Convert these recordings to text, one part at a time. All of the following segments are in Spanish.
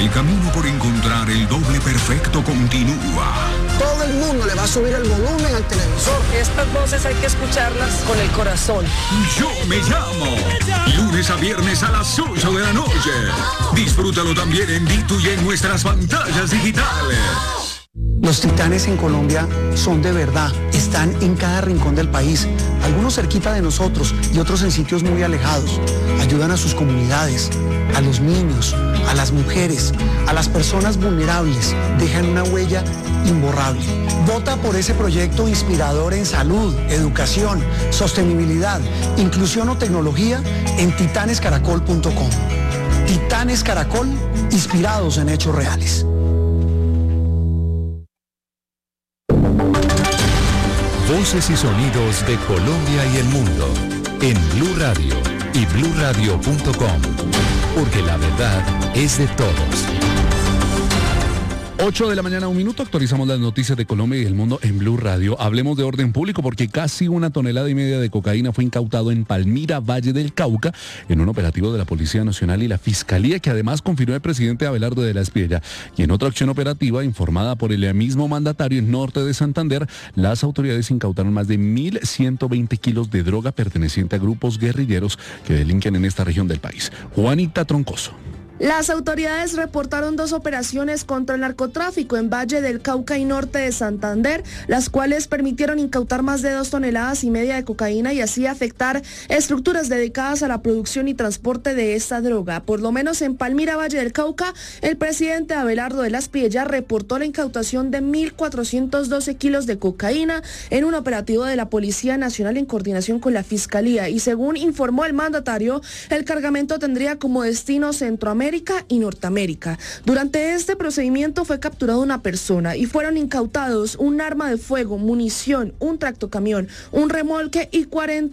El camino por encontrar el doble perfecto continúa. Todo el mundo le va a subir el volumen al televisor. Estas voces hay que escucharlas con el corazón. Yo me llamo. Lunes a viernes a las 8 de la noche. Disfrútalo también en Ditu y en nuestras pantallas digitales. Los Titanes en Colombia son de verdad, están en cada rincón del país, algunos cerquita de nosotros y otros en sitios muy alejados. Ayudan a sus comunidades, a los niños, a las mujeres, a las personas vulnerables, dejan una huella imborrable. Vota por ese proyecto inspirador en salud, educación, sostenibilidad, inclusión o tecnología en titanescaracol.com. Titanes Caracol, inspirados en hechos reales. Voces y sonidos de Colombia y el mundo en Blue Radio y bluradio.com, porque la verdad es de todos. 8 de la mañana, 1 minuto, actualizamos las noticias de Colombia y el mundo en Blue Radio. Hablemos de orden público porque casi 1,5 toneladas de cocaína fue incautado en Palmira, Valle del Cauca, en un operativo de la Policía Nacional y la Fiscalía, que además confirmó el presidente Abelardo de la Espriella. Y en otra acción operativa, informada por el mismo mandatario en norte de Santander, las autoridades incautaron más de 1.120 kilos de droga perteneciente a grupos guerrilleros que delinquen en esta región del país. Juanita Troncoso. Las autoridades reportaron 2 operaciones contra el narcotráfico en Valle del Cauca y norte de Santander, las cuales permitieron incautar más de 2,5 toneladas de cocaína y así afectar estructuras dedicadas a la producción y transporte de esta droga. Por lo menos en Palmira, Valle del Cauca, el presidente Abelardo de la Espriella reportó la incautación de 1.412 kilos de cocaína en un operativo de la Policía Nacional en coordinación con la Fiscalía. Y según informó el mandatario, el cargamento tendría como destino Centroamérica y Norteamérica. Durante este procedimiento fue capturada una persona y fueron incautados un arma de fuego, munición, un tractocamión, un remolque y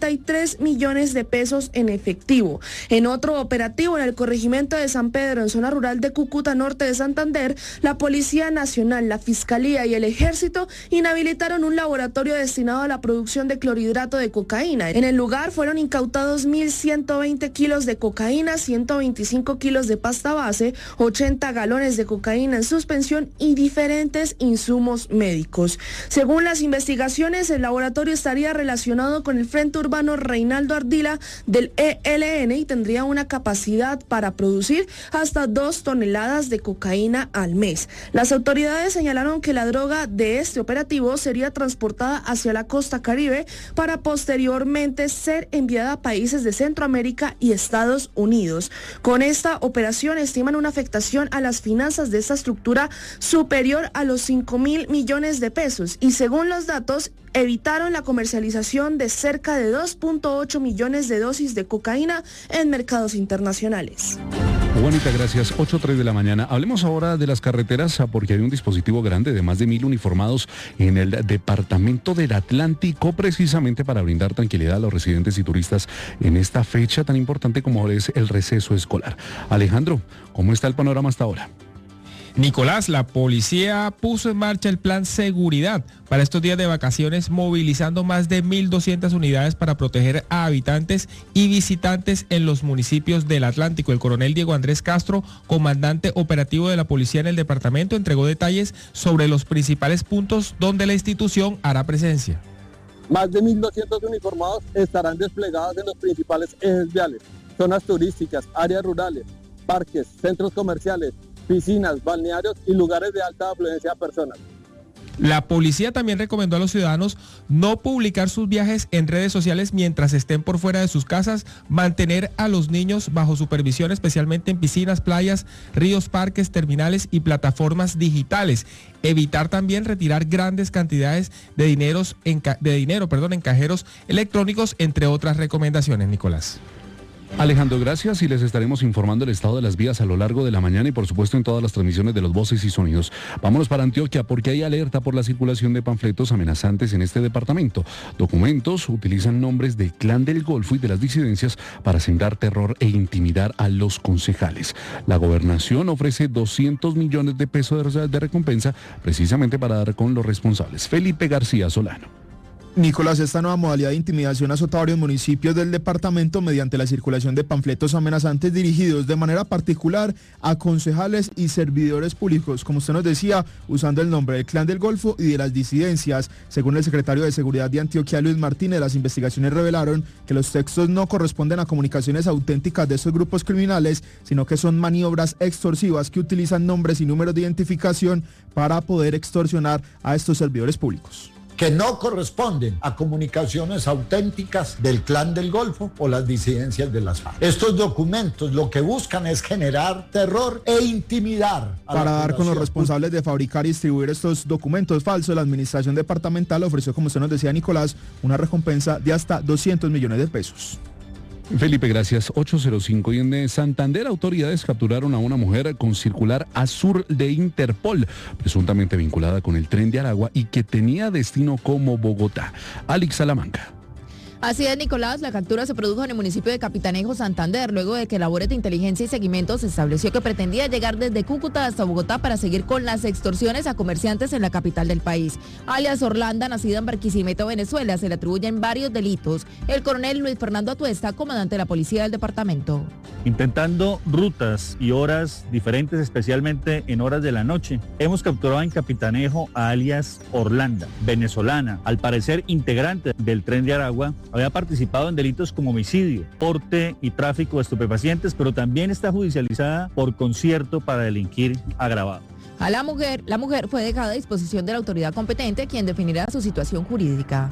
43 millones de pesos en efectivo. En otro operativo en el corregimiento de San Pedro, en zona rural de Cúcuta, norte de Santander, la Policía Nacional, la Fiscalía y el Ejército inhabilitaron un laboratorio destinado a la producción de clorhidrato de cocaína. En el lugar fueron incautados 1.120 kilos de cocaína, 125 kilos de pasta base, 80 galones de cocaína en suspensión y diferentes insumos médicos. Según las investigaciones, el laboratorio estaría relacionado con el Frente Urbano Reinaldo Ardila del ELN y tendría una capacidad para producir hasta 2 toneladas de cocaína al mes. Las autoridades señalaron que la droga de este operativo sería transportada hacia la costa Caribe para posteriormente ser enviada a países de Centroamérica y Estados Unidos. Con esta operación estiman una afectación a las finanzas de esta estructura superior a los 5.000 millones de pesos y según los datos evitaron la comercialización de cerca de 2.8 millones de dosis de cocaína en mercados internacionales. Juanita, gracias. 8:03 de la mañana. Hablemos ahora de las carreteras porque hay un dispositivo grande de más de 1.000 uniformados en el departamento del Atlántico, precisamente para brindar tranquilidad a los residentes y turistas en esta fecha tan importante como es el receso escolar. Alejandro, ¿cómo está el panorama hasta ahora? Nicolás, la policía puso en marcha el plan seguridad para estos días de vacaciones, movilizando más de 1.200 unidades para proteger a habitantes y visitantes en los municipios del Atlántico. El coronel Diego Andrés Castro, comandante operativo de la policía en el departamento, entregó detalles sobre los principales puntos donde la institución hará presencia. Más de 1.200 uniformados estarán desplegados en los principales ejes viales, zonas turísticas, áreas rurales, parques, centros comerciales, piscinas, balnearios y lugares de alta afluencia de personas. La policía también recomendó a los ciudadanos no publicar sus viajes en redes sociales mientras estén por fuera de sus casas, mantener a los niños bajo supervisión, especialmente en piscinas, playas, ríos, parques, terminales y plataformas digitales. Evitar también retirar grandes cantidades de dinero en cajeros electrónicos, entre otras recomendaciones, Nicolás. Alejandro, gracias y les estaremos informando el estado de las vías a lo largo de la mañana y por supuesto en todas las transmisiones de los Voces y Sonidos. Vámonos para Antioquia porque hay alerta por la circulación de panfletos amenazantes en este departamento. Documentos utilizan nombres del Clan del Golfo y de las disidencias para sembrar terror e intimidar a los concejales. La gobernación ofrece 200 millones de pesos de recompensa precisamente para dar con los responsables. Felipe García Solano. Nicolás, esta nueva modalidad de intimidación azota varios municipios del departamento mediante la circulación de panfletos amenazantes dirigidos de manera particular a concejales y servidores públicos, como usted nos decía, usando el nombre del Clan del Golfo y de las disidencias. Según el secretario de Seguridad de Antioquia, Luis Martínez, las investigaciones revelaron que los textos no corresponden a comunicaciones auténticas de estos grupos criminales, sino que son maniobras extorsivas que utilizan nombres y números de identificación para poder extorsionar a estos servidores públicos. Que no corresponden a comunicaciones auténticas del Clan del Golfo o las disidencias de las FARC. Estos documentos lo que buscan es generar terror e intimidar a para la dar con los población. responsables de fabricar y distribuir estos documentos falsos, la administración departamental ofreció, como usted nos decía, Nicolás, una recompensa de hasta 200 millones de pesos. Felipe, gracias. 805. Y en Santander, autoridades capturaron a una mujer con circular azul de Interpol, presuntamente vinculada con el Tren de Aragua y que tenía destino como Bogotá. Alex Salamanca. Así es, Nicolás, la captura se produjo en el municipio de Capitanejo, Santander, luego de que labores de inteligencia y seguimiento se estableció que pretendía llegar desde Cúcuta hasta Bogotá para seguir con las extorsiones a comerciantes en la capital del país. Alias Orlando, nacida en Barquisimeto, Venezuela, se le atribuyen varios delitos. El coronel Luis Fernando Atuesta, comandante de la policía del departamento. Intentando rutas y horas diferentes, especialmente en horas de la noche, hemos capturado en Capitanejo a alias Orlando, venezolana, al parecer integrante del Tren de Aragua. Había participado en delitos como homicidio, porte y tráfico de estupefacientes, pero también está judicializada por concierto para delinquir agravado. A la mujer fue dejada a disposición de la autoridad competente, quien definirá su situación jurídica.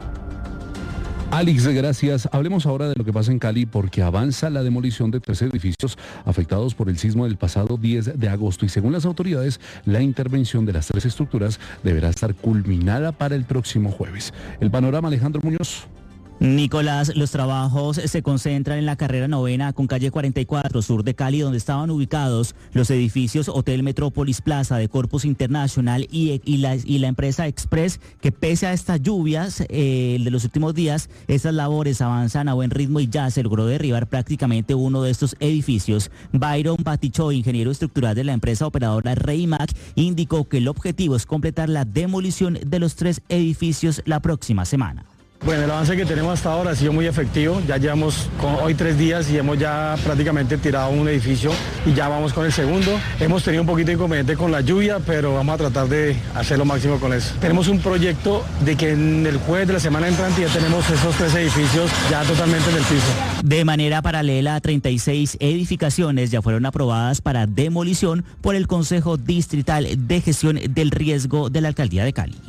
Alex, gracias. Hablemos ahora de lo que pasa en Cali porque avanza la demolición de 3 edificios afectados por el sismo del pasado 10 de agosto y según las autoridades, la intervención de las 3 estructuras deberá estar culminada para el próximo jueves. El panorama, Alejandro Muñoz. Nicolás, los trabajos se concentran en la carrera 9ª con calle 44, sur de Cali, donde estaban ubicados los edificios Hotel Metrópolis Plaza de Corpus International y la empresa Express, que pese a estas lluvias de los últimos días, estas labores avanzan a buen ritmo y ya se logró derribar prácticamente uno de estos edificios. Byron Baticho, ingeniero estructural de la empresa operadora Reymac, indicó que el objetivo es completar la demolición de los 3 edificios la próxima semana. Bueno, el avance que tenemos hasta ahora ha sido muy efectivo. Ya llevamos hoy 3 días y hemos ya prácticamente tirado un edificio y ya vamos con el segundo. Hemos tenido un poquito de inconveniente con la lluvia, pero vamos a tratar de hacer lo máximo con eso. Tenemos un proyecto de que en el jueves de la semana entrante ya tenemos esos 3 edificios ya totalmente en el piso. De manera paralela, 36 edificaciones ya fueron aprobadas para demolición por el Consejo Distrital de Gestión del Riesgo de la Alcaldía de Cali.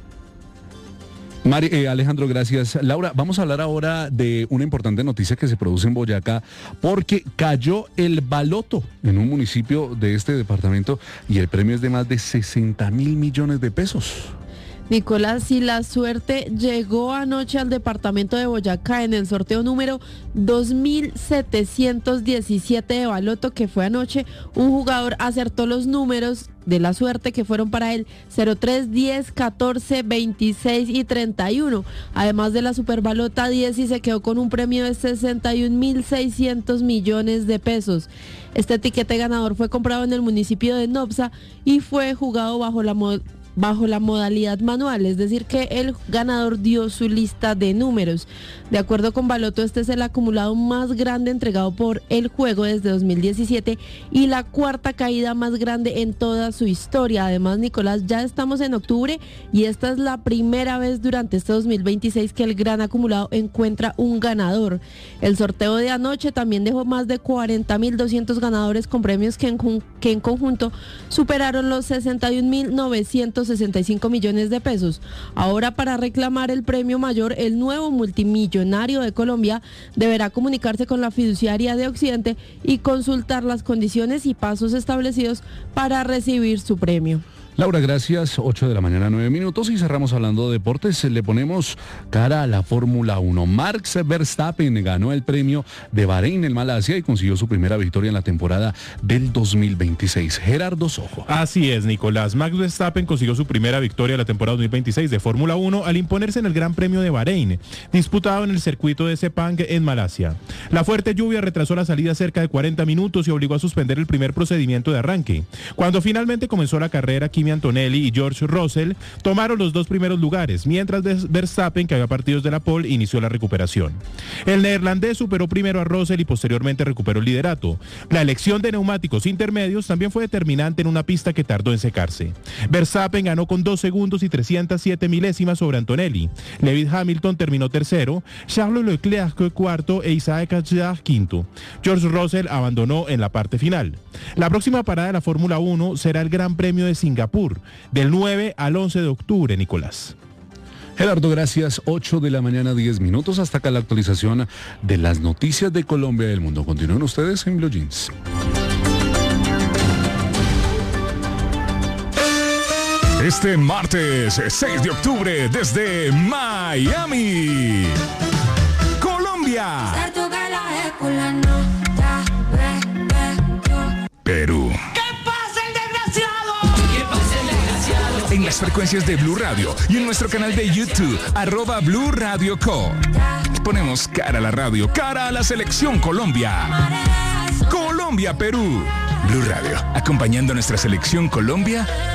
Alejandro, gracias. Laura, vamos a hablar ahora de una importante noticia que se produce en Boyacá porque cayó el baloto en un municipio de este departamento y el premio es de más de 60.000 millones de pesos. Nicolás, si la suerte llegó anoche al departamento de Boyacá en el sorteo número 2717 de baloto que fue anoche, un jugador acertó los números de la suerte que fueron para él 03, 10, 14, 26 y 31. Además de la superbalota 10 y se quedó con un premio de 61.600 millones de pesos. Este tiquete ganador fue comprado en el municipio de Nopsa y fue jugado bajo la modalidad manual, es decir que el ganador dio su lista de números. De acuerdo con Baloto, este es el acumulado más grande entregado por el juego desde 2017 y la 4ª caída más grande en toda su historia. Además, Nicolás, ya estamos en octubre y esta es la primera vez durante este 2026 que el gran acumulado encuentra un ganador. El sorteo de anoche también dejó más de 40.200 ganadores con premios que en conjunto superaron los 61.965 millones de pesos. Ahora, para reclamar el premio mayor, el nuevo multimillonario de Colombia deberá comunicarse con la fiduciaria de Occidente y consultar las condiciones y pasos establecidos para recibir su premio. Laura, gracias. 8 de la mañana, 9 minutos y cerramos hablando de deportes. Le ponemos cara a la Fórmula 1. Max Verstappen ganó el premio de Bahrein en Malasia y consiguió su primera victoria en la temporada del 2026. Gerardo Sojo. Así es, Nicolás. Max Verstappen consiguió su primera victoria de la temporada 2026 de Fórmula 1 al imponerse en el Gran Premio de Bahrein, disputado en el circuito de Sepang en Malasia. La fuerte lluvia retrasó la salida cerca de 40 minutos y obligó a suspender el primer procedimiento de arranque. Cuando finalmente comenzó la carrera, Kimi Kimi Antonelli y George Russell tomaron los 2 primeros lugares, mientras Verstappen, que había partidos de la pole, inició la recuperación. El neerlandés superó primero a Russell y posteriormente recuperó el liderato. La elección de neumáticos intermedios también fue determinante en una pista que tardó en secarse. Verstappen ganó con 2 segundos y 307 milésimas sobre Antonelli. Lewis Hamilton terminó tercero, Charles Leclerc cuarto e Isaac Hadjar quinto. George Russell abandonó en la parte final. La próxima parada de la Fórmula 1 será el Gran Premio de Singapur, del 9 al 11 de octubre, Nicolás. Gerardo, gracias. 8 de la mañana, 10 minutos. Hasta acá la actualización de las noticias de Colombia y del mundo. Continúen ustedes en Blue Jeans. Este martes 6 de octubre desde Miami, Colombia, Perú. ¿Qué pasa, el desgraciado? En las frecuencias de Blue Radio y en nuestro canal de YouTube, @Blue Radio Co. Ponemos cara a la radio, cara a la selección Colombia. Colombia, Perú. Blue Radio, acompañando a nuestra selección Colombia